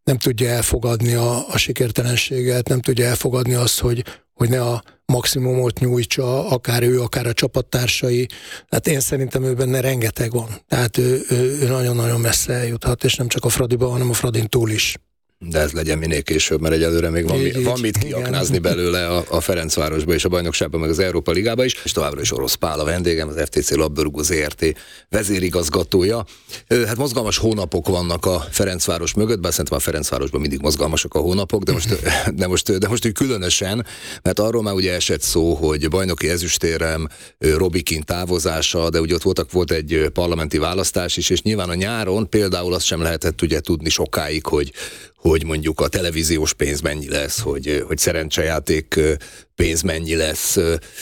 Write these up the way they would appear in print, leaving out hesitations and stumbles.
nem tudja elfogadni a sikertelenséget, nem tudja elfogadni azt, hogy ne a maximumot nyújtsa, akár ő, akár a csapattársai. Hát én szerintem ő benne rengeteg van. Tehát ő nagyon-nagyon messze eljuthat, és nem csak a Fradiban, hanem a Fradin túl is. De ez legyen minél később, mert egyelőre még van mit kiaknázni belőle a Ferencvárosba és a bajnokságban, meg az Európa Ligában is, és továbbra is Orosz Pál a vendégem, az FTC Labdarúgó Zrt. vezérigazgatója. Hát mozgalmas hónapok vannak a Ferencváros mögött, bár szerintem a Ferencvárosban mindig mozgalmasak a hónapok, de most úgy különösen, mert arról már ugye esett szó, hogy bajnoki ezüstérem, Robikin távozása, de ugye ott volt egy parlamenti választás is, és nyilván a nyáron például azt sem lehetett ugye tudni sokáig, hogy mondjuk a televíziós pénz mennyi lesz, hogy szerencsejáték pénz mennyi lesz.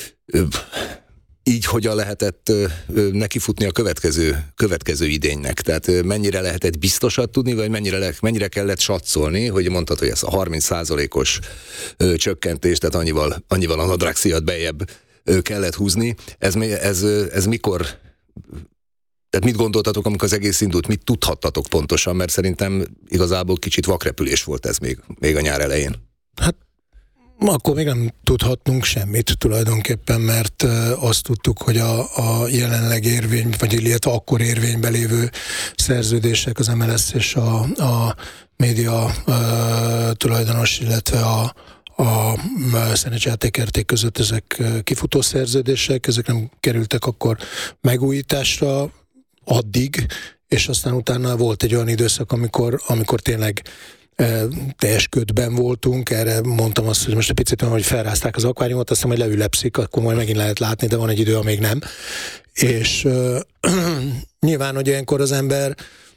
Így hogyan lehetett nekifutni a következő idénynek? Tehát mennyire lehetett biztosat tudni, vagy mennyire kellett satszolni, hogy mondtad, hogy ez a 30%-os csökkentés, tehát annyival a nadrágszíjat bejebb kellett húzni. Ez mikor... Tehát mit gondoltatok, amikor az egész indult? Mit tudhattatok pontosan? Mert szerintem igazából kicsit vakrepülés volt ez még a nyár elején. Hát akkor még nem tudhattunk semmit tulajdonképpen, mert azt tudtuk, hogy a jelenleg illetve akkor érvényben lévő szerződések, az MLS és a média tulajdonos, illetve a szerencsejátékérték között ezek kifutó szerződések, ezek nem kerültek akkor megújításra addig, és aztán utána volt egy olyan időszak, amikor tényleg teljes ködben voltunk, erre mondtam azt, hogy most egy picit olyan, hogy felrázták az akváriumot, aztán majd leülepszik, akkor majd megint lehet látni, de van egy idő, amíg nem. És nyilván, hogy ilyenkor az ember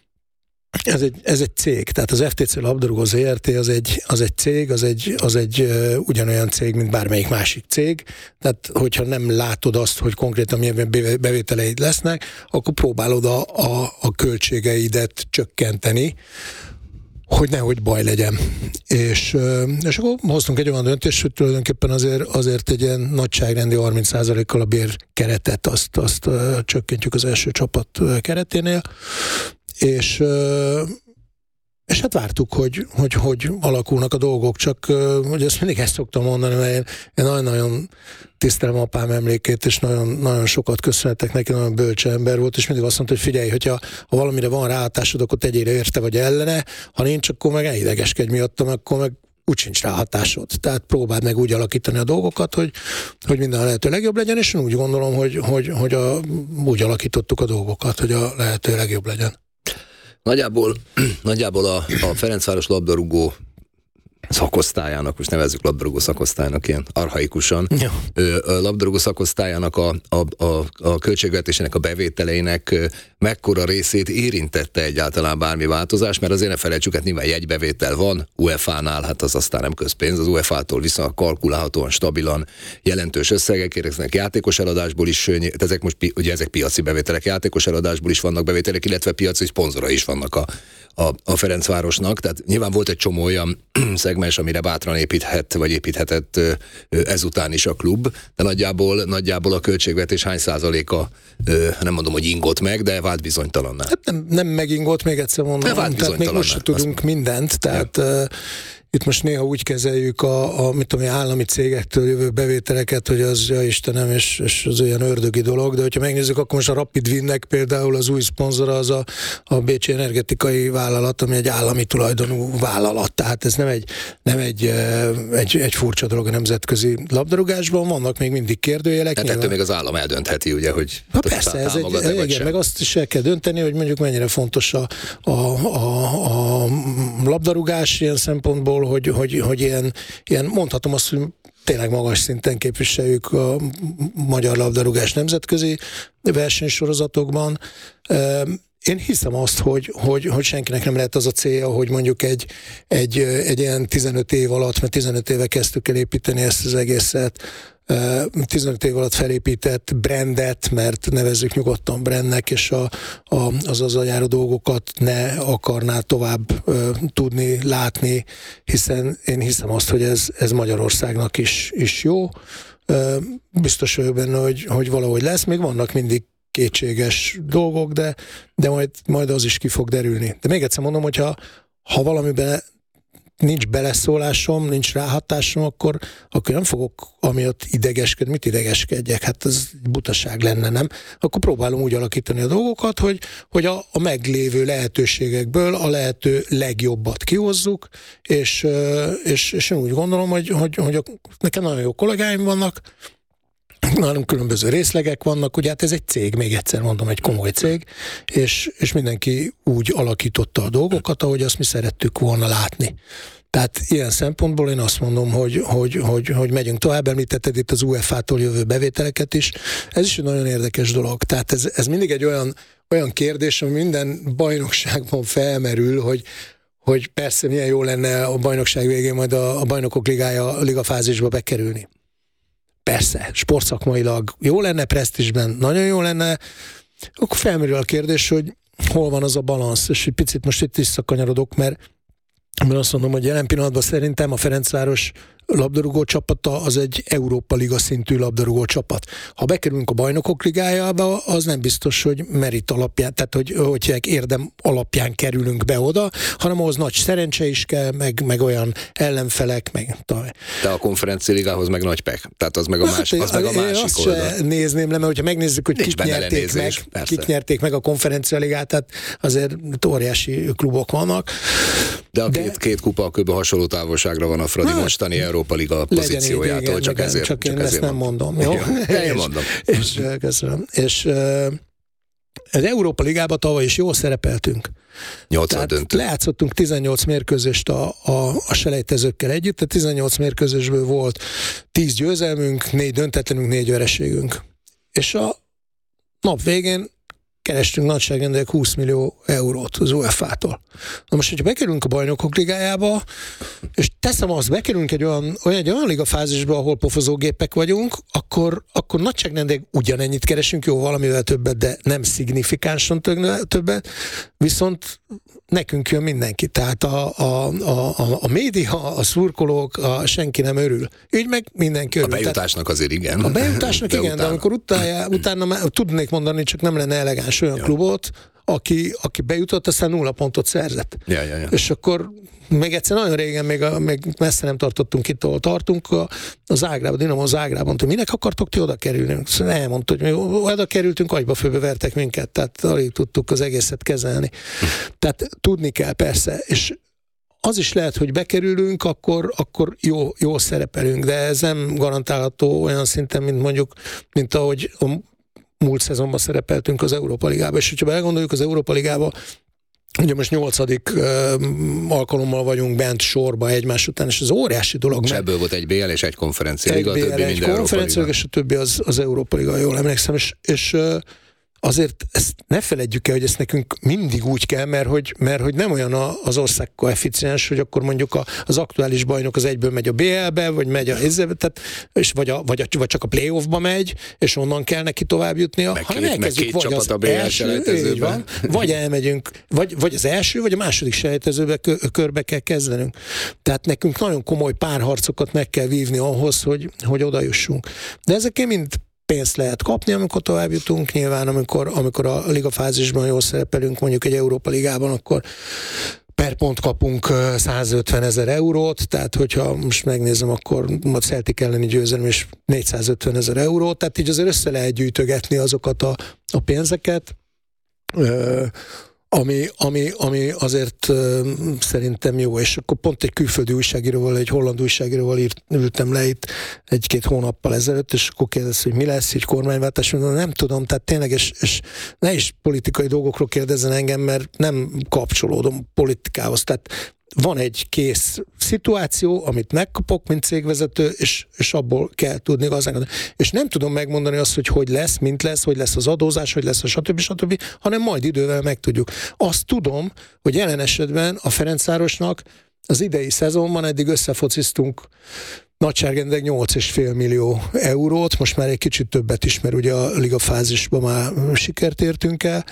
ez egy cég, tehát az FTC Labdarúgó Zrt. az egy cég, az egy ugyanolyan cég, mint bármelyik másik cég, tehát hogyha nem látod azt, hogy konkrétan milyen bevételeid lesznek, akkor próbálod a költségeidet csökkenteni, hogy nehogy baj legyen. És akkor hoztunk egy olyan döntést, hogy tulajdonképpen azért egy ilyen nagyságrendi 30%-kal a bérkeretet azt csökkentjük az első csapat kereténél, és hát vártuk, hogy alakulnak a dolgok, csak hogy ezt mindig ezt szoktam mondani, mert én nagyon-nagyon tisztelem apám emlékét, és nagyon, nagyon sokat köszönhetek neki, nagyon bölcs ember volt, és mindig azt mondta, hogy figyelj, hogyha valamire van ráhatásod, akkor tegyél érte vagy ellene, ha nincs, akkor meg elidegeskedj miattam, akkor meg úgy sincs ráhatásod. Tehát próbáld meg úgy alakítani a dolgokat, hogy minden a lehető legjobb legyen, és én úgy gondolom, hogy úgy alakítottuk a dolgokat, hogy a lehető legjobb legyen. Nagyjából a Ferencváros labdarúgó szakosztályának, most nevezzük labdarúgó szakosztálynak ilyen archaikusan, labdarúgó szakosztályának a költségvetésének, a bevételeinek mekkora részét érintette egyáltalán bármi változás, mert azért ne felejtsük, hát nyilván jegybevétel van, UEFA-nál, hát az aztán nem közpénz, az UEFA-tól viszont kalkulálhatóan stabilan jelentős összegek érkeznek játékos eladásból is, ezek most ugye ezek piaci bevételek, játékos eladásból is vannak bevételek, illetve piaci szponzora is vannak a Ferencvárosnak, tehát nyilván volt egy csomó olyan szegmens, amire bátran építhetett ezután is a klub, de nagyjából a költségvetés hány százaléka, nem mondom, hogy ingott meg, de vált bizonytalanná. Hát nem megingott, még egyszer mondom, tehát még most sem tudunk mindent, tehát itt most néha úgy kezeljük mit tudom, állami cégektől jövő bevételeket, hogy az, ja Istenem, és az olyan ördögi dolog, de hogyha megnézzük, akkor most a Rapid Winnek például az új szponzora az a Bécsi Energetikai Vállalat, ami egy állami tulajdonú vállalat, tehát ez nem egy furcsa dolog a nemzetközi labdarúgásban, vannak még mindig kérdőjelek. Hát ettől még az állam eldöntheti, ugye, hogy persze, ez igen, meg azt is el kell dönteni, hogy mondjuk mennyire fontos a labdarúgás ilyen szempontból, hogy ilyen mondhatom azt, hogy tényleg magas szinten képviseljük a magyar labdarúgás nemzetközi versenysorozatokban. Én hiszem azt, hogy senkinek nem lehet az a célja, hogy mondjuk egy ilyen 15 év alatt, mert 15 éve kezdtük el építeni ezt az egészet, 15 év alatt felépített brandet, mert nevezzük nyugodtan brandnek, és az járó dolgokat ne akarná tovább tudni, látni, hiszen én hiszem azt, hogy ez Magyarországnak is jó. Biztos vagyok benne, hogy valahogy lesz, még vannak mindig kétséges dolgok, de majd az is ki fog derülni. De még egyszer mondom, hogyha valamiben nincs beleszólásom, nincs ráhatásom, akkor nem fogok amiatt idegeskedni. Mit idegeskedjek? Hát ez butaság lenne, nem? Akkor próbálom úgy alakítani a dolgokat, hogy a meglévő lehetőségekből a lehető legjobbat kihozzuk, és én úgy gondolom, hogy nekem nagyon jó kollégáim vannak, nagyon különböző részlegek vannak, ugye hát ez egy cég, még egyszer mondom, egy komoly cég, és mindenki úgy alakította a dolgokat, ahogy azt mi szerettük volna látni. Tehát ilyen szempontból én azt mondom, hogy megyünk tovább, említetted itt az UEFA-tól jövő bevételeket is. Ez is egy nagyon érdekes dolog. Tehát ez mindig egy olyan kérdés, ami minden bajnokságban felmerül, hogy persze milyen jó lenne a bajnokság végén majd a Bajnokok Ligája ligafázisba bekerülni. Persze, sportszakmailag jó lenne, presztízsben nagyon jó lenne, akkor felmerül a kérdés, hogy hol van az a balansz, és egy picit most itt visszakanyarodok, mert azt mondom, hogy jelen pillanatban szerintem a Ferencváros labdarúgó csapata az egy Európa Liga szintű labdarúgó csapat. Ha bekerülünk a Bajnokok Ligájába, az nem biztos, hogy merit alapján, tehát hogy érdem alapján kerülünk be oda, hanem ahhoz nagy szerencse is kell, meg olyan ellenfelek, meg... De a Konferencia Ligához meg nagy pek. Tehát az meg a másik oldal. Azt nézném le, mert hogyha megnézzük, hogy kik nyerték meg a Konferencia Ligát, tehát azért óriási klubok vannak. De a két kupa kb. Hasonló távolságra van a Fradi mostani Európa Liga pozíciójától, csak ezért. Csak én ezt nem mondom, jó? Én mondom. És köszönöm. És az Európa Ligában tavaly is jól szerepeltünk. 8 döntő. Lejátszottunk 18 mérkőzést a selejtezőkkel együtt, a 18 mérkőzésből volt 10 győzelmünk, 4 döntetlenünk, 4 vereségünk. És a nap végén kerestünk nagyságrendileg 20 millió eurót az UEFA-tól. Na most, hogyha bekerülünk a Bajnokok Ligájába, és teszem azt, bekerülünk egy olyan ligafázisba, ahol pofozógépek vagyunk, akkor nagyságrendileg ugyanennyit keresünk, jó, valamivel többet, de nem szignifikánsan többet, viszont nekünk jön mindenki. Tehát a média, a szurkolók, senki nem örül. Így meg mindenki örül. A bejutásnak azért igen. A bejutásnak igen, de amikor utána már tudnék mondani, csak nem lenne elegáns olyan klubot, aki bejutott, aztán 0 pontot szerzett. Ja. És akkor még egyszer nagyon régen, még messze nem tartottunk itt, ahol tartunk, a Zágráb, a Dinamo Zágrában, hogy minek akartok ti oda kerülni? Szóval elmondta, hogy mi oda kerültünk, agyba főbe vertek minket, tehát alig tudtuk az egészet kezelni. Tehát tudni kell persze, és az is lehet, hogy bekerülünk, akkor jó szerepelünk, de ez nem garantálható olyan szinten, mint ahogy múlt szezonban szerepeltünk az Európa Ligába. És hogyha belegondoljuk az Európa Ligába, ugye most 8. alkalommal vagyunk bent sorba egymás után, és ez óriási dolog. És ebből volt egy BL és egy Konferencia Liga, a többi minden Európa Liga. És a többi az Európa Liga, jól emlékszem, és azért ezt ne feledjük el, hogy ezt nekünk mindig úgy kell, mert hogy nem olyan az ország koeficiens, hogy akkor mondjuk az aktuális bajnok az egyből megy a BL-be, vagy megy vagy csak a playoffba megy, és onnan kell neki tovább jutnia, hanem elkezdjük vagy az első, vagy elmegyünk, vagy az első, vagy a második selejtezőbe körbe kell kezdenünk. Tehát nekünk nagyon komoly párharcokat meg kell vívni ahhoz, hogy oda jussunk. De ezek mind pénzt lehet kapni, amikor tovább jutunk. Nyilván, amikor a ligafázisban jól szerepelünk, mondjuk egy Európa Ligában, akkor per pont kapunk 150 000 eurót, tehát hogyha most megnézem, akkor a Celtic elleni győzelem is 450 000 eurót, tehát így azért össze lehet gyűjtögetni azokat a pénzeket, ami azért szerintem jó, és akkor pont egy külföldi újságíróval, egy holland újságíróval ültem le itt 1-2 hónappal ezelőtt, és akkor kérdez, hogy mi lesz, így kormányváltás, nem tudom, tehát tényleg, és ne is politikai dolgokról kérdezzen engem, mert nem kapcsolódom politikához, tehát van egy kész szituáció, amit megkapok, mint cégvezető, és abból kell tudni gazdálkodni. És nem tudom megmondani azt, hogy lesz, mint lesz, hogy lesz az adózás, hogy lesz a stb., hanem majd idővel megtudjuk. Azt tudom, hogy jelen esetben a Ferencvárosnak az idei szezonban eddig összefociztunk nagyságrendileg 8,5 millió eurót, most már egy kicsit többet is, mert ugye a ligafázisban már sikert értünk el.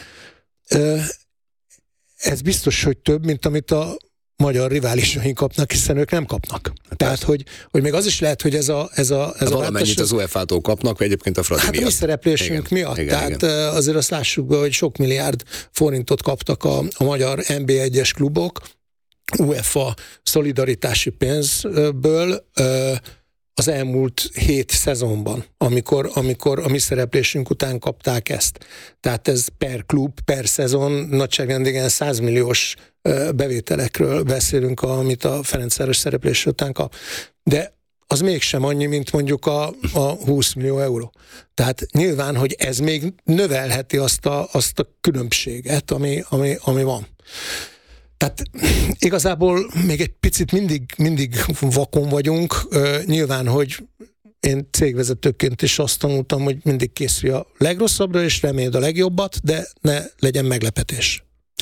Ez biztos, hogy több, mint amit a magyar riválisaink kapnak, hiszen ők nem kapnak. Tehát, hogy még az is lehet, hogy ez a valamennyit az UEFA-tól kapnak, vagy egyébként a Fradi miatt. Hát a mi szereplésünk miatt. Igen, tehát igen. Azért azt lássuk be, hogy sok milliárd forintot kaptak a magyar NB1-es klubok, UEFA szolidaritási pénzből az elmúlt 7 szezonban, amikor a mi szereplésünk után kapták ezt. Tehát ez per klub, per szezon nagyságrendigen 100 milliós bevételekről beszélünk, amit a Ferencváros szereplés után kap. De az mégsem annyi, mint mondjuk a 20 millió euró. Tehát nyilván, hogy ez még növelheti azt a különbséget, ami van. Tehát igazából még egy picit mindig vakon vagyunk. Nyilván, hogy én cégvezetőként is azt tanultam, hogy mindig készülj a legrosszabbra, és reméld a legjobbat, de ne legyen meglepetés.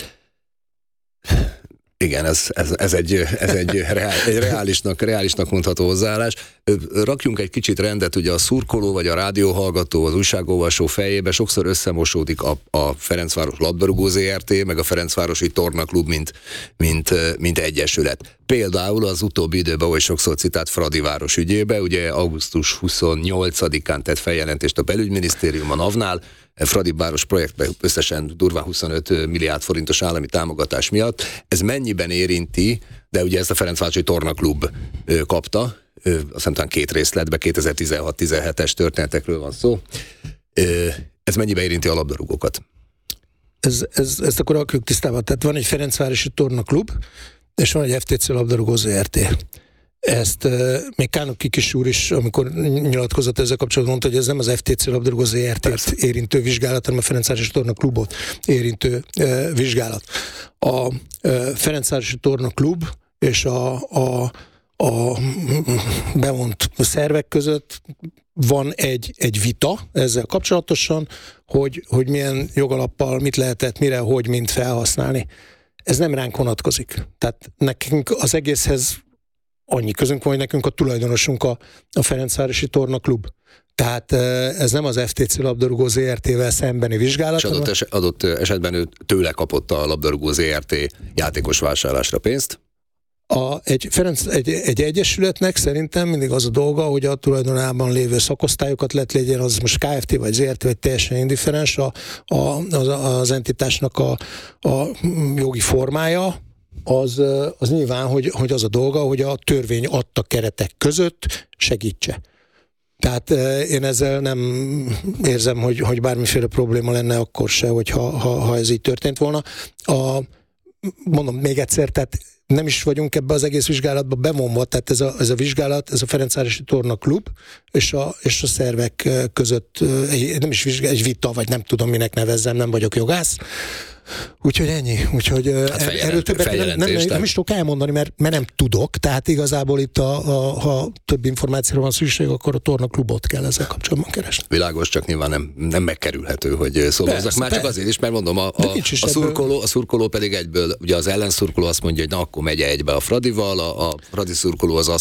Igen, ez egy reálisnak mondható hozzáállás. Rakjunk egy kicsit rendet, ugye a szurkoló vagy a rádióhallgató, az újságolvasó fejébe sokszor összemosódik a Ferencváros labdarúgó Zrt., meg a Ferencvárosi Tornaklub, mint egyesület. Például az utóbbi időben, ahogy sokszor citált Fradiváros ügyébe, ugye augusztus 28-án tett feljelentést a belügyminisztérium a NAV-nál, Fradiváros projektben összesen durván 25 milliárd forintos állami támogatás miatt. Ez mennyiben érinti, de ugye ezt a Ferencvárosi Tornaklub kapta, azt hiszem talán 2 részletben, 2016-17-es történetekről van szó. Ez mennyiben érinti a labdarúgókat? Ezt akkor akarjuk tisztában. Tehát van egy Ferencvárosi Tornaklub, és van egy FTC labdarúgó Zrt. Ezt még Kánok Kikis úr is, amikor nyilatkozott ezzel kapcsolatban, mondta, hogy ez nem az FTC labdarúgó Zrt-t érintő vizsgálat, hanem a Ferencvárosi Tornaklubot érintő vizsgálat. A Ferencvárosi Tornaklub és a bevont szervek között van egy vita ezzel kapcsolatosan, hogy milyen jogalappal, mit lehetett, mire, hogy, mint felhasználni. Ez nem ránk vonatkozik. Tehát nekünk az egészhez annyi közünk van, hogy nekünk a tulajdonosunk a Ferencvárosi Tornaklub. Tehát ez nem az FTC labdarúgó Zrt-vel szembeni vizsgálat. És adott esetben ő tőle kapott a labdarúgó Zrt. Játékos vásárlásra pénzt? Egy egyesületnek szerintem mindig az a dolga, hogy a tulajdonában lévő szakosztályokat legyen, az most Kft. Vagy Zrt. Vagy teljesen indifferens, az entitásnak a jogi formája, az nyilván, hogy az a dolga, hogy a törvény adta keretek között segítse. Tehát én ezzel nem érzem, hogy bármiféle probléma lenne akkor se, ha ez így történt volna. Mondom még egyszer, tehát nem is vagyunk ebbe az egész vizsgálatba bevonva, tehát ez a vizsgálat, ez a Ferencvárosi Tornaklub és a szervek között nem is egy vita, vagy nem tudom minek nevezzem, nem vagyok jogász. Úgyhogy ennyi. Úgyhogy erről többet nem is tudok elmondani, mert nem tudok. Tehát igazából itt, ha több információra van szükség, akkor a Tornaklubot kell ezzel kapcsolatban keresni. Világos, csak nyilván nem megkerülhető, hogy szólózzak. Már csak azért is, mert mondom, a szurkoló pedig egyből, ugye az ellenszurkoló azt mondja, hogy na, akkor megy egybe a Fradival, a Fradi szurkoló az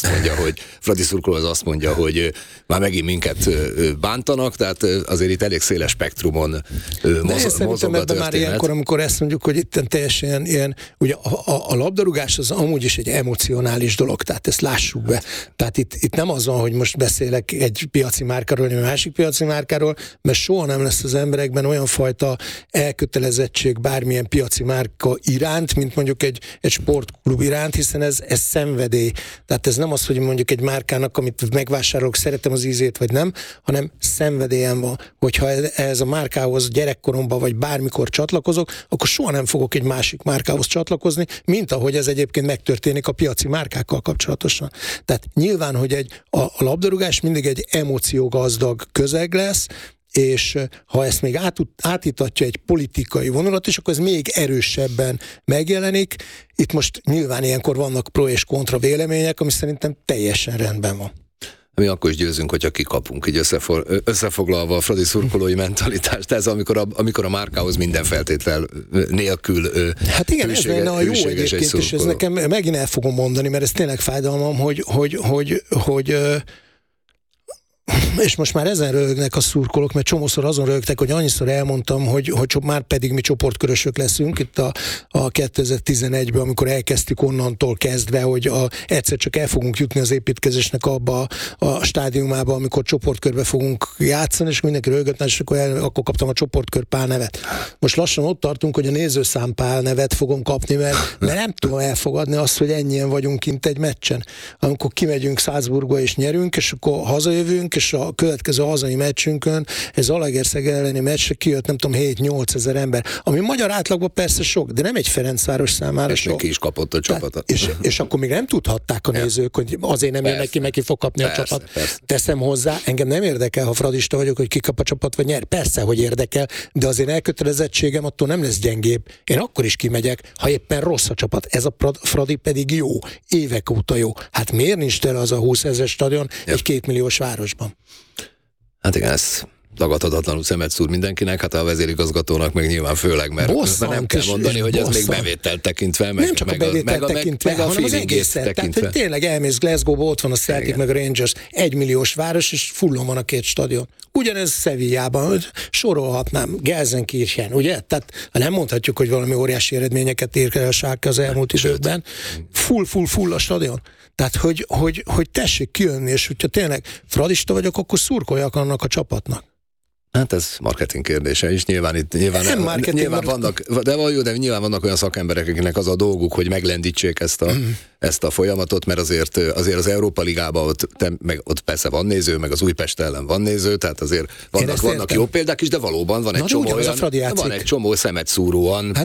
azt mondja, hogy már megint minket bántanak, tehát azért itt elég széles spektrumon mozog a történet. Már ilyenkor, amikor ezt mondjuk, hogy itt teljesen ilyen, ugye a labdarúgás az amúgy is egy emocionális dolog, tehát ezt lássuk be. Tehát itt nem az van, hogy most beszélek egy piaci márkáról, vagy egy másik piaci márkáról, mert soha nem lesz az emberekben olyan fajta elkötelezettség bármilyen piaci márka iránt, mint mondjuk egy sportklub iránt, hiszen ez szenvedély. Tehát ez nem az, hogy mondjuk egy márkának, amit megvásárolok, szeretem az ízét, vagy nem, hanem szenvedélyem van. Hogyha ez a márkához gyerekkoromban, vagy bármikor csatlakozok, akkor soha nem fogok egy másik márkához csatlakozni, mint ahogy ez egyébként megtörténik a piaci márkákkal kapcsolatosan. Tehát nyilván, hogy a labdarúgás mindig egy emóciógazdag közeg lesz, és ha ezt még átítatja egy politikai vonulat, és akkor ez még erősebben megjelenik. Itt most nyilván ilyenkor vannak pro és kontra vélemények, ami szerintem teljesen rendben van. Mi akkor is győzünk, hogyha kikapunk, így összefoglalva a Fradi szurkolói mentalitást. Ez amikor a márkához minden feltétel nélkül hát igen, ez lenne a jó egyébként, és ez nekem megint el fogom mondani, mert ez tényleg fájdalmam, hogy és most már ezen röhögnek a szurkolók, mert csomószor azon röhögtek, hogy annyiszor elmondtam, hogy már pedig mi csoportkörösök leszünk itt a 2011-ben, amikor elkezdtük onnantól kezdve, hogy egyszer csak el fogunk jutni az építkezésnek abba a stádiumába, amikor csoportkörbe fogunk játszani, és mindenki röhögött, és akkor kaptam a csoportkör pálnevet. Most lassan ott tartunk, hogy a nézőszám pálnevet fogom kapni, mert nem tudom elfogadni azt, hogy ennyien vagyunk kint egy meccsen. Amikor kimegyünk Salzburgba és nyerünk, és akkor hazajövünk, és a következő hazai meccsünkön ez Zalaegerszeg elleni meccsre kijött, nem tudom, 7-8 ezer ember, ami magyar átlagban persze sok, de nem egy Ferencváros számára és sok. Neki is kapott a csapat. És akkor még nem tudhatták a nézők, hogy azért nem jön neki, meg ki fog kapni a csapat. Persze. Teszem hozzá, engem nem érdekel, ha fradista vagyok, hogy ki kap a csapat, vagy nyer. Persze, hogy érdekel, de az én elkötelezettségem attól nem lesz gyengébb. Én akkor is kimegyek, ha éppen rossz a csapat. Ez a Fradi pedig jó. Évek óta jó. Hát miért nincs tele az a 20 000 stadion egy 2 milliós városban? Hát igen, ez tagadhatatlanul szemet szúr mindenkinek, hát a vezérigazgatónak meg nyilván főleg, mert nem kell mondani, hogy ez még bevételt tekintve, meg, nem csak a bevételt tekintve, hanem az egészet. Tehát, hogy tényleg elmész Glasgow-ba, ott van a Celtic meg a Rangers, 1 milliós város, és fullon van a 2 stadion. Ugyanez Sevillában, sorolhatnám, Gelsenkirchen, ugye? Tehát nem mondhatjuk, hogy valami óriási eredményeket ér el a Schalke az elmúlt időkben. Full a stadion. Tehát, hogy tessék kijönni, és hogyha tényleg fradista vagyok, akkor szurkoljak annak a csapatnak. Hát ez marketing kérdése is. Nyilván vannak, de nyilván vannak olyan szakemberek, akiknek az a dolguk, hogy meglendítsék ezt a folyamatot, mert azért az Európa Ligában ott persze van néző, meg az Újpest ellen van néző, tehát azért vannak jó példák is, de valóban van egy csomó szemet szúróan,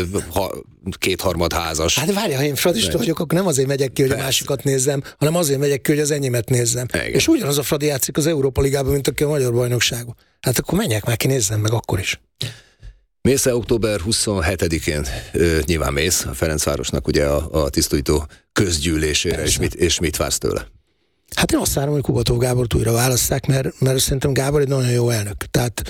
kétharmad házas. Hát várja, ha én fradista vagyok, akkor nem azért megyek ki, hogy a másikat nézzem, hanem azért megyek ki, hogy az enyémet nézzem. Igen. És ugyanaz a Fradi játszik az Európa Ligában, mint aki a Magyar Bajnokságon. Hát akkor menjek már ki, nézzem meg akkor is. Mész-e október 27-én? Nyilván mész, a Ferencvárosnak ugye a tisztújtó közgyűlésére, és mit vársz tőle? Hát én azt várom, hogy Kubatov Gábort újra válasszák, mert szerintem Gábor egy nagyon jó elnök. Tehát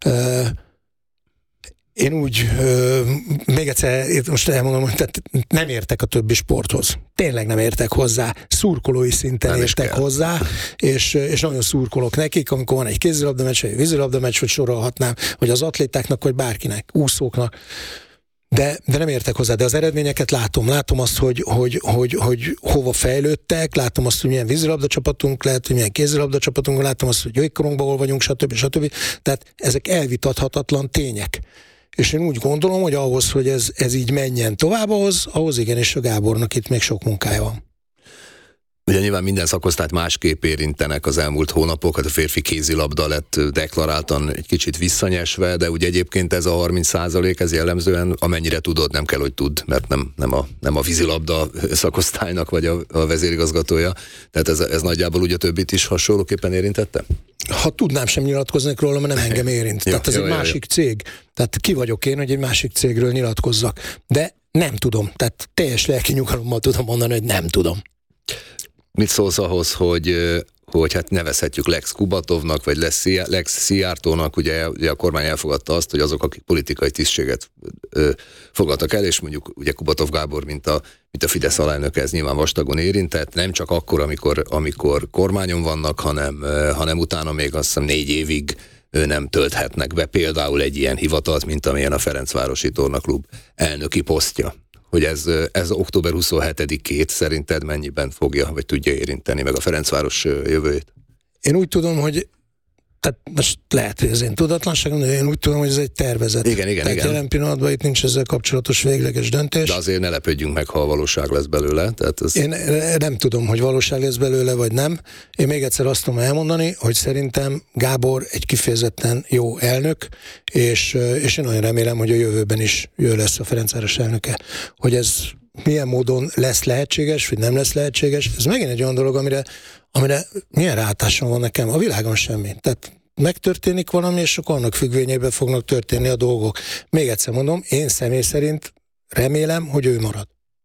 én úgy, még egyszer most elmondom, hogy tehát nem értek a többi sporthoz. Tényleg nem értek hozzá. Szurkolói szinten nem értek hozzá, és nagyon szurkolok nekik, amikor van egy kézilabdameccs, vagy egy vízilabdameccs, vagy sorolhatnám, vagy az atlétáknak, vagy bárkinek, úszóknak. De nem értek hozzá, de az eredményeket látom. Látom azt, hogy hova fejlődtek, látom azt, hogy milyen vízilabda csapatunk lehet, hogy milyen kézilabda csapatunk, látom azt, hogy jégkorunkban hol vagyunk, stb. Tehát ezek elvitathatatlan tények. És én úgy gondolom, hogy ahhoz, hogy ez így menjen tovább, ahhoz igenis a Gábornak itt még sok munkája van. Ugye nyilván minden szakosztályt másképp érintenek az elmúlt hónapok, hát a férfi kézilabda lett deklaráltan egy kicsit visszanyesve, de ugye egyébként ez a 30%, ez jellemzően amennyire tudod, nem kell, hogy tudd, mert nem a vízilabda szakosztálynak vagy a vezérigazgatója, tehát ez nagyjából ugye többit is hasonlóképpen érintette? Ha tudnám, sem nyilatkoznék róla, mert nem engem érint. Tehát ez egy másik cég. Tehát ki vagyok én, hogy egy másik cégről nyilatkozzak. De nem tudom. Tehát teljes lelki nyugalommal tudom mondani, hogy nem tudom. Mit szólsz ahhoz, hogy hát nevezhetjük Lex Kubatovnak, vagy Lex Szijjártónak, ugye a kormány elfogadta azt, hogy azok, akik politikai tisztséget fogadtak el, és mondjuk ugye Kubatov Gábor, mint a Fidesz alelnöke, ez nyilván vastagon érintett, nem csak akkor, amikor kormányon vannak, hanem utána még azt hiszem 4 évig nem tölthetnek be például egy ilyen hivatalt, mint amilyen a Ferencvárosi Tornaklub elnöki posztja. Hogy ez október 27-ét szerinted mennyiben fogja, vagy tudja érinteni meg a Ferencváros jövőjét? Én úgy tudom, hogy tehát most lehet, hogy ez én tudatlanságom, de én úgy tudom, hogy ez egy tervezet. Igen. Jelen pillanatban itt nincs ezzel kapcsolatos végleges döntés. De azért ne lepődjünk meg, ha a valóság lesz belőle. Tehát ez... Én nem tudom, hogy valóság lesz belőle, vagy nem. Én még egyszer azt tudom elmondani, hogy szerintem Gábor egy kifejezetten jó elnök, és én nagyon remélem, hogy a jövőben is ő lesz a Ferencváros elnöke. Hogy ez milyen módon lesz lehetséges, vagy nem lesz lehetséges, ez megint egy olyan dolog, amire milyen ráhatásom van nekem? A világon semmi. Tehát megtörténik valami, és akkor annak függvényében fognak történni a dolgok. Még egyszer mondom, én személy szerint remélem, hogy ő marad.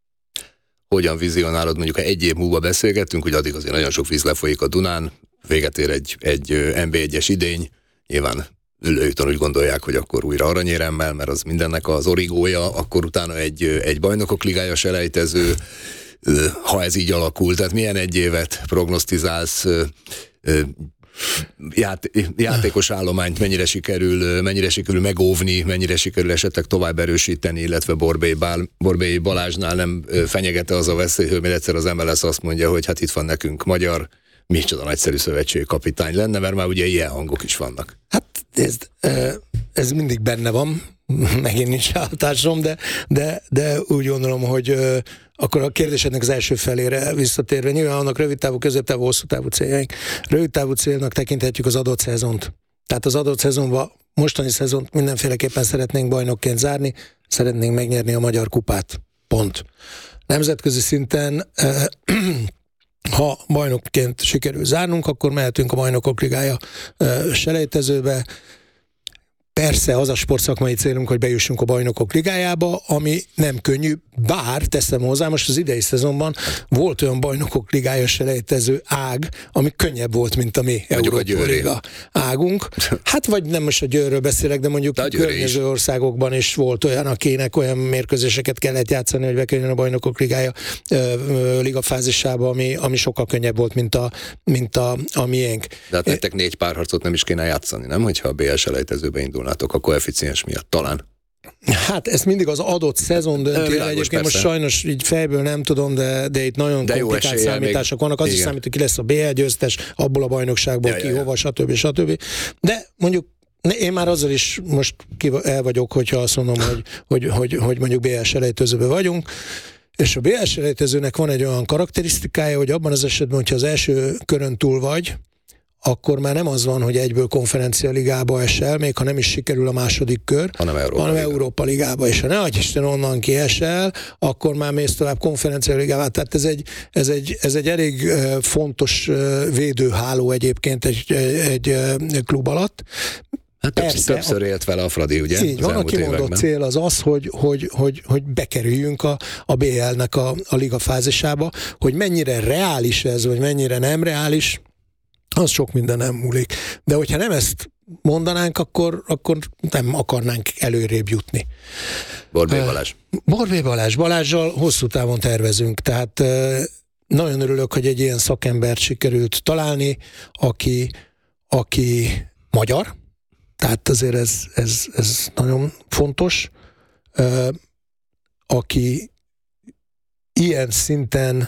Hogyan vizionálod, mondjuk, ha 1 év múlva beszélgettünk, hogy addig azért nagyon sok víz lefolyik a Dunán, véget ér egy NB1-es idény, nyilván ülőjúton úgy gondolják, hogy akkor újra aranyéremmel, mert az mindennek az origója, akkor utána egy bajnokok ligája selejtező, ha ez így alakul. Tehát milyen 1 évet prognosztizálsz? játékos állományt mennyire sikerül megóvni, mennyire sikerül esetleg tovább erősíteni, illetve Borbély Balázsnál nem fenyegete az a veszély, hogy egyszer az MLS azt mondja, hogy hát itt van nekünk magyar, micsoda nagyszerű szövetségkapitány lenne, mert már ugye ilyen hangok is vannak. Hát ez mindig benne van, megint nincs hatásom, de úgy gondolom, hogy akkor a kérdésednek az első felére visszatérve, nyilván annak rövidtávú, középtávú, hosszú távú céljaink. Rövidtávú célnak tekinthetjük az adott szezont. Tehát az adott szezonban, mostani szezont mindenféleképpen szeretnénk bajnokként zárni, szeretnénk megnyerni a Magyar Kupát. Pont. Nemzetközi szinten ha bajnokként sikerül zárnunk, akkor mehetünk a Bajnokok Ligája selejtezőbe. Persze az a sportszakmai célunk, hogy bejussunk a Bajnokok Ligájába, ami nem könnyű, bár teszem hozzá, most az idei szezonban volt olyan Bajnokok Ligája selejtező ág, ami könnyebb volt, mint a mi Európa Liga águnk. Hát vagy nem most a Győrről beszélek, de mondjuk a környező országokban is volt olyan, akinek olyan mérkőzéseket kellett játszani, hogy bekerüljön a Bajnokok Ligája liga fázisába, ami sokkal könnyebb volt, mint a miénk. De hát nektek 4 párharcot nem is kéne játszani, nem? Hogyha a BL selejtezőbe indulnátok a koeficiens miatt, talán. Hát ezt mindig az adott szezon dönti el. Egyébként persze. Most sajnos így fejből nem tudom, de itt nagyon komplikált számítások vannak. Az is számít, hogy ki lesz a BL győztes, abból a bajnokságból hova, stb. De mondjuk én már azzal is most el vagyok, hogyha azt mondom, hogy mondjuk BL selejtezőben vagyunk, és a BL selejtezőnek van egy olyan karakterisztikája, hogy abban az esetben, hogyha az első körön túl vagy, akkor már nem az van, hogy egyből Konferencia Ligába esel, még ha nem is sikerül a második kör, hanem Európa Ligába, és ha ne adj Isten onnan kiesel, akkor már mész tovább Konferencia Ligába. Tehát ez egy elég fontos védőháló egyébként egy klub alatt. Hát többször élt vele a Fradi, ugye? Így van, a kimondott cél az, hogy bekerüljünk a BL-nek a liga fázisába, hogy mennyire reális ez, vagy mennyire nem reális, az sok minden nem múlik. De hogyha nem ezt mondanánk, akkor nem akarnánk előrébb jutni. Borbély Balázsjal hosszú távon tervezünk, tehát nagyon örülök, hogy egy ilyen szakembert sikerült találni, aki magyar, tehát azért ez nagyon fontos, aki ilyen szinten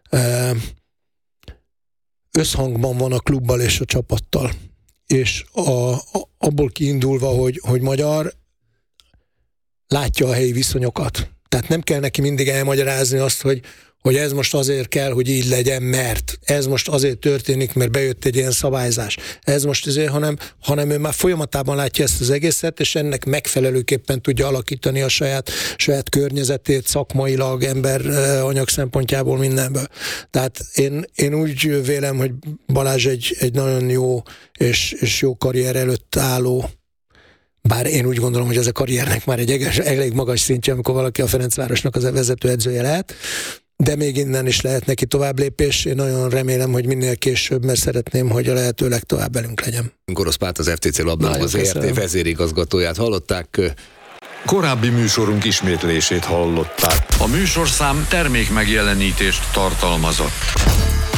összhangban van a klubbal és a csapattal. És abból kiindulva, hogy magyar, látja a helyi viszonyokat. Tehát nem kell neki mindig elmagyarázni azt, hogy ez most azért kell, hogy így legyen, mert ez most azért történik, mert bejött egy ilyen szabályzás. Ez most azért, hanem ő már folyamatában látja ezt az egészet, és ennek megfelelőképpen tudja alakítani a saját környezetét, szakmailag, anyag szempontjából, mindenből. Tehát én úgy vélem, hogy Balázs egy nagyon jó és jó karrier előtt álló, bár én úgy gondolom, hogy ez a karriernek már egy elég magas szintje, amikor valaki a Ferencvárosnak az vezetőedzője lehet, de még innen is lehet neki tovább lépés. Én nagyon remélem, hogy minél később, mert szeretném, hogy a lehető legtovább velünk legyen. Orosz Pát, az FTC labdarúgó az ERT vezérigazgatóját hallották. Korábbi műsorunk ismétlését hallották. A műsorszám termék megjelenítést tartalmazott.